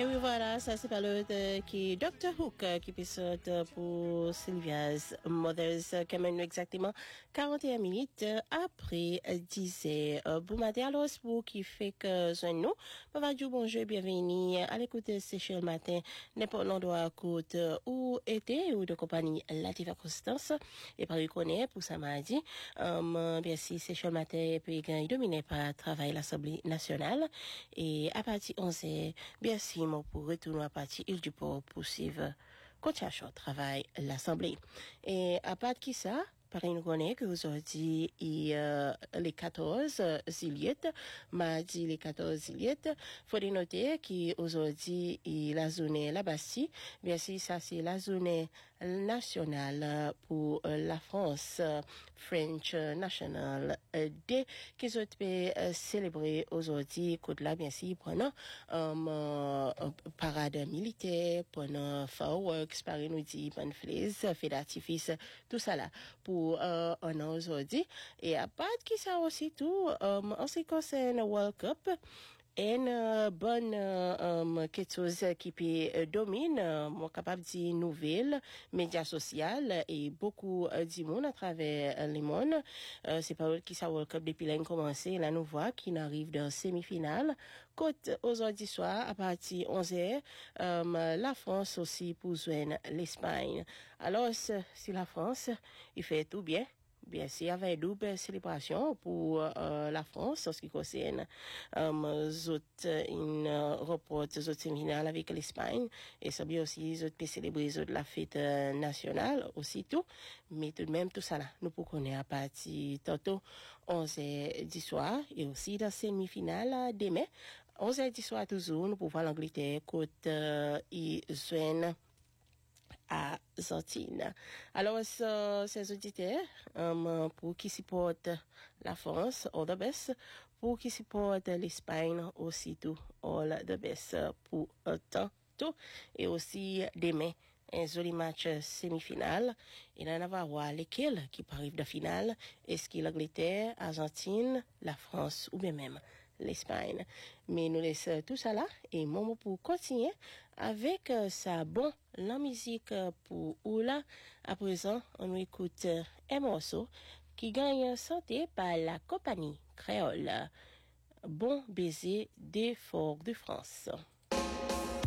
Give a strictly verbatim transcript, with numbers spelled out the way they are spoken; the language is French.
Et oui, voilà, ça c'est par le de, qui Doctor Hook qui épisode pour Sylvia's Mothers qui mène exactement quarante et un minutes après dix heures. Bon matin, alors pour qui fait que je nous, bonjour, bonjour, bienvenue à l'écoute de Seychelles matin, n'importe l'endroit côte où était ou de compagnie Lativa Constance et par reconnaître pour ça m'a dit, um, bien si Seychelles matin puis dominé par travail l'Assemblée nationale et à partir onze heures, bien si pour retourner à partir île du port pour suivre continuation travail l'Assemblée. Et à part qui ça, par une journée que aujourd'hui et euh, les quatorze juillet, mardi les quatorze juillet, faut noter qu'aujourd'hui et la journée la Bastille, bien sûr ça c'est la journée nationale pour la France, French National Day, qu'ils ont pu célébrer aujourd'hui, côte là bien sûr pendant um, uh, parade militaire, pendant fireworks, par nous dit, pendant flaise, feu d'artifice, tout ça là pour Euh, un an aujourd'hui. Et à part qui ça aussi tout, um, en ce qui concerne le World Cup, une euh, bonne euh, um, quelque chose qui peut euh, domine, euh, moi capable de dire nouvelles, médias sociaux et beaucoup euh, du monde à travers euh, les mondes. Euh, c'est pas qui ça World Cup depuis l'année commencé, là nous voit qui arrive dans semi-finale. Côte aujourd'hui soir à partir onze heures, um, la France aussi pour joindre l'Espagne. Alors si la France, il fait tout bien. Bien sûr, il y avait une double célébration pour euh, la France en ce qui concerne euh, une euh, report de finale avec l'Espagne et ça bien aussi ils ont célébrer la fête euh, nationale aussi tout, mais tout de même tout ça là nous pouvons connaître à partir tantôt onze heures du soir et aussi dans semi-finale demain onze heures du soir toujours nous pouvons voir l'Angleterre côte euh, ils joignent à Argentine. Alors, euh, ces auditeurs, um, pour qui supportent la France, all the best. Pour qui supportent l'Espagne, aussi tout, all the best pour euh, tantôt. Et aussi, demain, un joli match semi-final. Et là, on va voir lesquels qui arrivent de finale. Est-ce qu'il l'Angleterre, Argentine, la France ou bien même l'Espagne. Mais nous laissons tout ça là et Momo pour continuer avec euh, sa bon la musique euh, pour Oula. À présent, on nous écoute euh, un morceau qui gagne santé par la compagnie créole. Bon baiser des Forts de France.